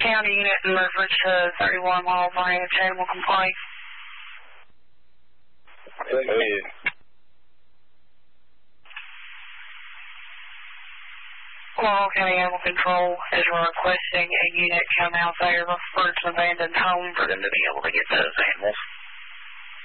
County unit in reference to 31 miles range animal complaint. Hey. Laurel County Animal Control is requesting a unit come out there for an abandoned home for them to be able to get those animals.